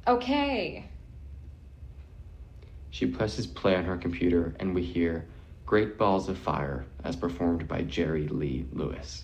Okay. She presses play on her computer, and we hear Great Balls of Fire as performed by Jerry Lee Lewis.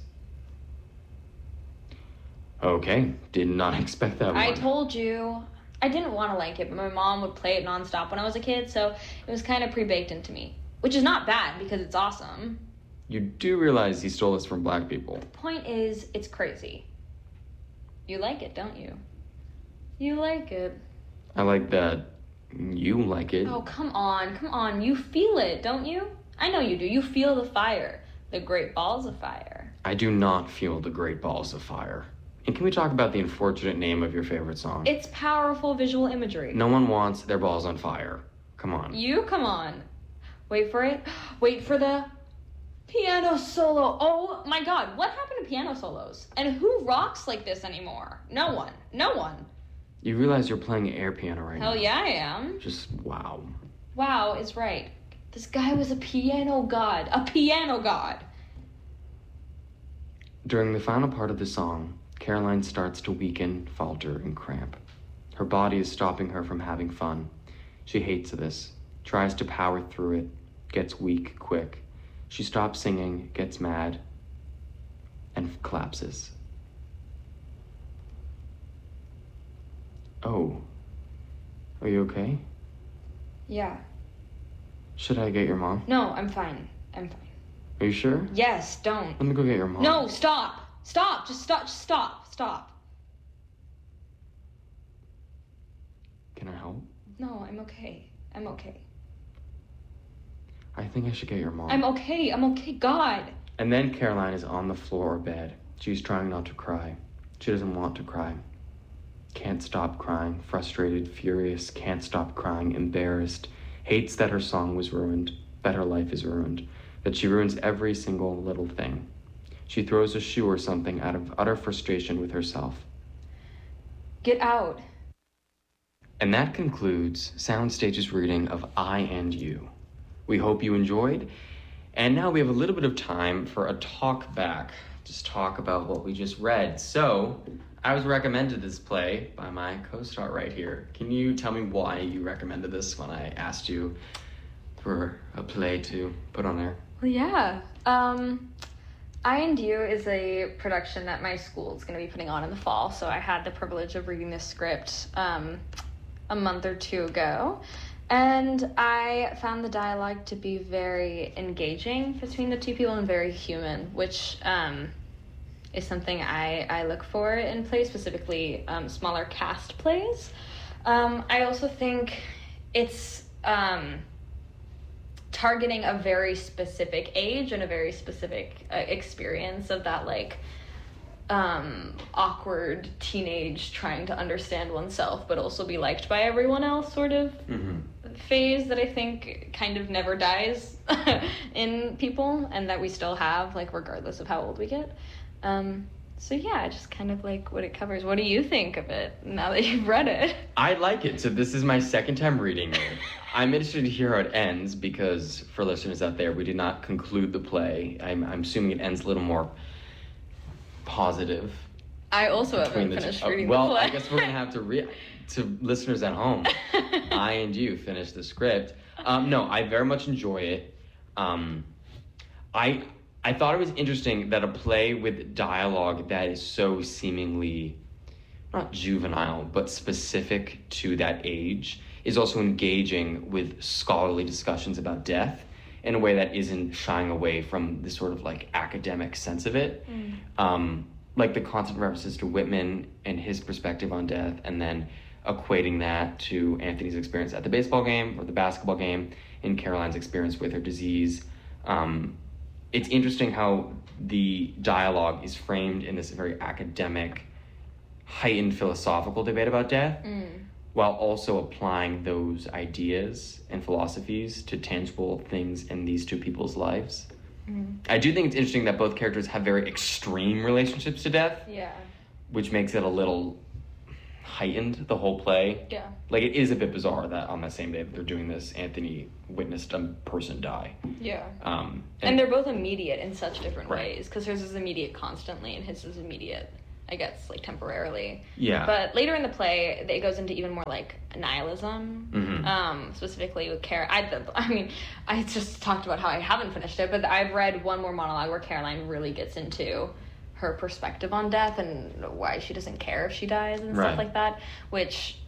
Okay, did not expect that one. I told you. I didn't want to like it, but my mom would play it nonstop when I was a kid, so it was kind of pre-baked into me. Which is not bad, because it's awesome. You do realize he stole this from black people. The point is, it's crazy. You like it, don't you? You like it. I like that you like it. Oh, come on. You feel it, don't you? I know you do. You feel the fire. The great balls of fire. I do not feel the great balls of fire. And can we talk about the unfortunate name of your favorite song? It's powerful visual imagery. No one wants their balls on fire. Come on. You come on. Wait for it. Wait for the piano solo. Oh my god, what happened to piano solos? And who rocks like this anymore? No one. You realize you're playing air piano right now. Hell yeah, I am. Just wow. Wow is right. This guy was a piano god. A piano god. During the final part of the song, Caroline starts to weaken, falter, and cramp. Her body is stopping her from having fun. She hates this, tries to power through it, gets weak quick. She stops singing, gets mad, and collapses. Oh. Are you okay? Yeah. Should I get your mom? No, I'm fine. Are you sure? Yes, don't. Let me go get your mom. No, stop. Just stop. Can I help? No, I'm okay. I think I should get your mom. I'm okay, God. And then Caroline is on the floor or bed. She's trying not to cry. She doesn't want to cry. Can't stop crying. Frustrated, furious, can't stop crying, embarrassed. Hates that her song was ruined, that her life is ruined, that she ruins every single little thing. She throws a shoe or something out of utter frustration with herself. Get out. And that concludes Soundstage's reading of I and You. We hope you enjoyed. And now we have a little bit of time for a talk back. Just talk about what we just read. So, I was recommended this play by my co-star right here. Can you tell me why you recommended this when I asked you for a play to put on air? Well, yeah. I and You is a production that my school is going to be putting on in the fall. So I had the privilege of reading this script a month or two ago. And I found the dialogue to be very engaging between the two people and very human, which is something I look for in plays, specifically smaller cast plays. I also think it's targeting a very specific age and a very specific experience of that, like, awkward teenage trying to understand oneself but also be liked by everyone else sort of phase that I think kind of never dies in people, and that we still have, like, regardless of how old we get. So yeah, I just kind of like what it covers. What do you think of it now that you've read it? I like it. So this is my second time reading it. I'm interested to hear how it ends, because for listeners out there, we did not conclude the play. I'm assuming it ends a little more positive. I also haven't finished reading the play. Well, I guess we're going to have to listeners at home, I and You finish the script. No, I very much enjoy it. I thought it was interesting that a play with dialogue that is so seemingly, not juvenile, but specific to that age, is also engaging with scholarly discussions about death in a way that isn't shying away from the sort of like academic sense of it. Like the constant references to Whitman and his perspective on death, and then equating that to Anthony's experience at the baseball game or the basketball game, and Caroline's experience with her disease. It's interesting how the dialogue is framed in this very academic, heightened philosophical debate about death, while also applying those ideas and philosophies to tangible things in these two people's lives. I do think it's interesting that both characters have very extreme relationships to death, which makes it a little heightened, the whole play. Like, it is a bit bizarre that on that same day that they're doing this, Anthony witnessed a person die. And they're both immediate in such different ways, because hers is immediate constantly and his is immediate I guess, like, temporarily. Yeah. But later in the play, it goes into even more, like, nihilism. Mm-hmm. Specifically with I just talked about how I haven't finished it, but I've read one more monologue where Caroline really gets into her perspective on death and why she doesn't care if she dies and stuff like that, which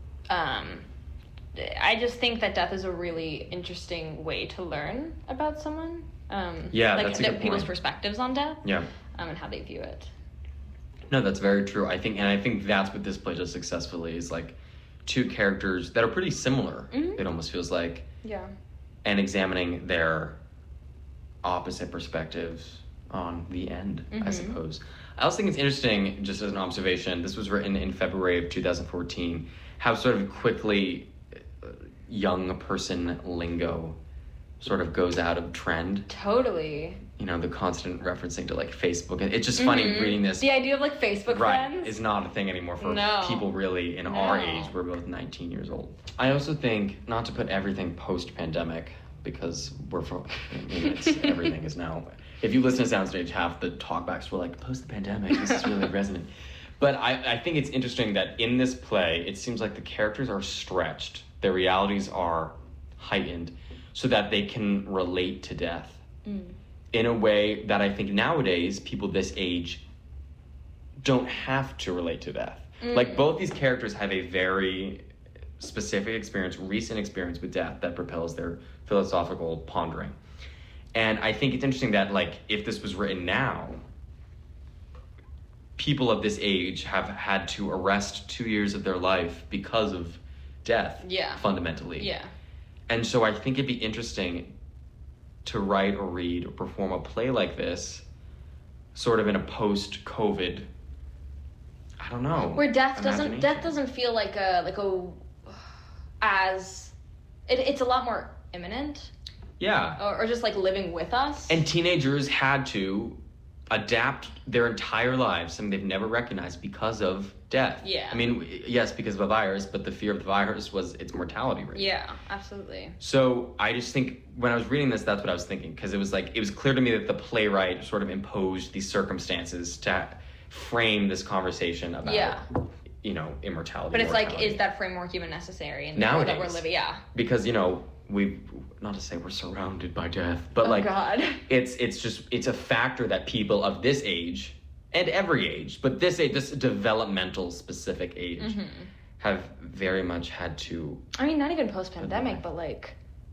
I just think that death is a really interesting way to learn about someone. Like, that's a good people's point. perspectives on death. Yeah. And how they view it. No, that's very true. I think that's what this play does successfully, is like two characters that are pretty similar. Mm-hmm. It almost feels like. Yeah. And examining their opposite perspectives on the end, I suppose. I also think it's interesting, just as an observation, this was written in February of 2014, how sort of quickly young person lingo sort of goes out of trend. Totally. You know, the constant referencing to, like, Facebook. And it's just funny reading this. The idea of, like, Facebook friends. Is not a thing anymore for people really in our age. We're both 19 years old. I also think, not to put everything post-pandemic, because everything is now... If you listen to Soundstage, half the talkbacks were like, post-pandemic, this is really resonant. But I think it's interesting that in this play, it seems like the characters are stretched. Their realities are heightened so that they can relate to death in a way that I think nowadays people this age don't have to relate to death. Like, both these characters have a very specific experience, recent experience with death that propels their philosophical pondering. And I think it's interesting that, like, if this was written now, people of this age have had to arrest 2 years of their life because of death, fundamentally. Yeah. And so I think it'd be interesting to write or read or perform a play like this, sort of in a post-COVID, I don't know, where death doesn't feel like it's a lot more imminent. Yeah. Or just, like, living with us. And teenagers had to adapt their entire lives, something they've never recognized, because of death. Yeah. I mean, yes, because of a virus, but the fear of the virus was its mortality rate. Yeah, absolutely. So I just think, when I was reading this, that's what I was thinking, because it was clear to me that the playwright sort of imposed these circumstances to frame this conversation about, you know, immortality. But it's mortality. like, is that framework even necessary in the Nowadays, world that we're living? Yeah. Because, you know, not to say we're surrounded by death, but it's a factor that people of this age, and every age, but this developmental specific age, have very much had to. I mean, not even post-pandemic, but like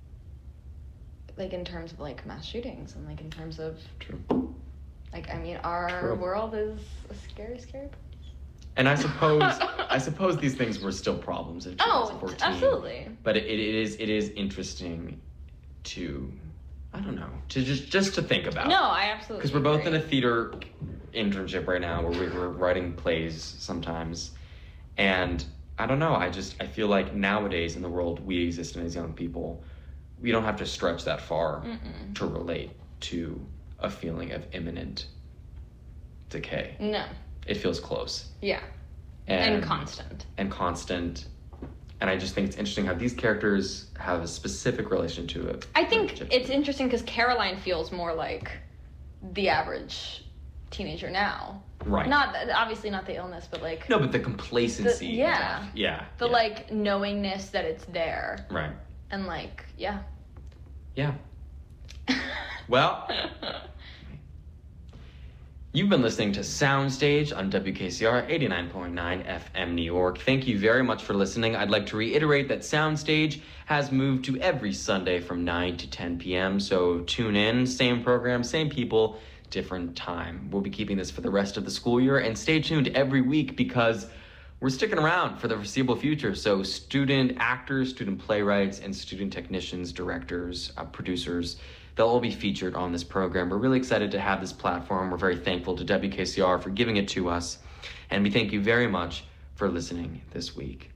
in terms of, like, mass shootings, and, like, in terms of, like, I mean, our world is a scary, scary place. And I suppose these things were still problems in 2014. Oh, absolutely. But it is interesting to, I don't know, to just to think about. No, I absolutely Because we're both in a theater internship right now where we're writing plays sometimes. And I don't know, I feel like nowadays in the world we exist in as young people, we don't have to stretch that far to relate to a feeling of imminent decay. No. It feels close. Yeah. And constant. And I just think it's interesting how these characters have a specific relation to it. I think it's interesting because Caroline feels more like the average teenager now. Right. Obviously not the illness, but, like... No, but the complacency. Yeah. The like, knowingness that it's there. Right. And, like, yeah. Yeah. Well... You've been listening to Soundstage on WKCR 89.9 FM New York. Thank you very much for listening. I'd like to reiterate that Soundstage has moved to every Sunday from 9 to 10 p.m., so tune in, same program, same people, different time. We'll be keeping this for the rest of the school year, and stay tuned every week because we're sticking around for the foreseeable future. So student actors, student playwrights, and student technicians, directors, producers, they'll all be featured on this program. We're really excited to have this platform. We're very thankful to WKCR for giving it to us. And we thank you very much for listening this week.